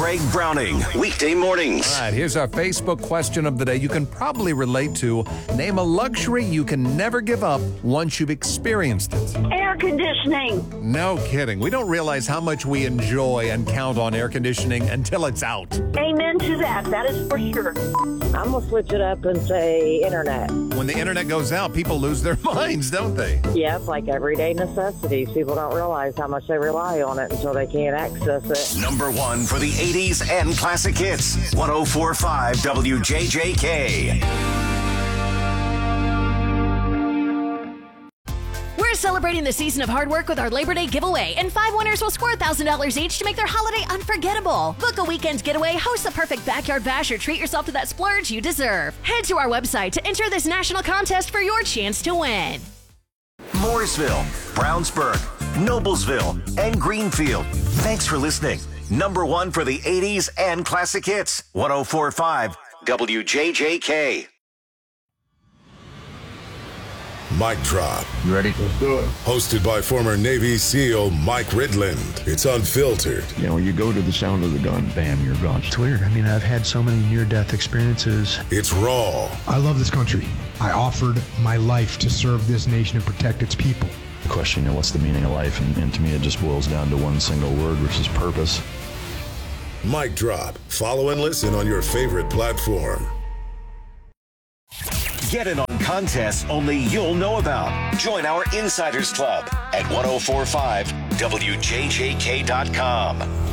Greg Browning, weekday mornings. All right, here's our Facebook question of the day you can probably relate to. Name a luxury you can never give up once you've experienced it. Air conditioning. No kidding. We don't realize how much we enjoy and count on air conditioning until it's out. Amen to that. That is for sure. I'm going to switch it up and say internet. When the internet goes out, people lose their minds, don't they? Yep, like everyday necessities. People don't realize how much they rely on it until they can't access it. Number one for the 80s and classic hits. 104.5 WJJK. We're celebrating the season of hard work with our Labor Day giveaway, and 5 winners will score $1,000 each to make their holiday unforgettable. Book a weekend getaway, host the perfect backyard bash, or treat yourself to that splurge you deserve. Head to our website to enter this national contest for your chance to win. Mooresville, Brownsburg, Noblesville, and Greenfield. Thanks for listening. Number one for the 80s and classic hits. 104.5 WJJK. Mic Drop. You ready? Let's do it. Hosted by former Navy SEAL Mike Ridland. It's unfiltered. You know, you go to the sound of the gun, bam, you're gone. It's weird. I mean, I've had so many near-death experiences. It's raw. I love this country. I offered my life to serve this nation and protect its people. The question, you know, what's the meaning of life? And to me, it just boils down to one single word, which is purpose. Mic Drop. Follow and listen on your favorite platform. Get in on contests only you'll know about. Join our Insiders Club at 1045WJJK.com.